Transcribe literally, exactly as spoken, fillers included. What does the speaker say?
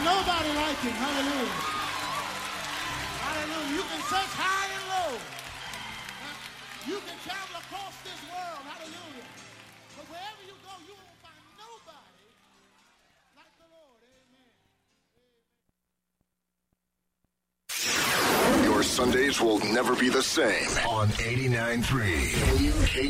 nobody like him. Hallelujah. Hallelujah. You can search high and low. You can travel across this world. Hallelujah. But wherever you go, you won't find nobody like the Lord. Amen. Your Sundays will never be the same on eighty-nine point three.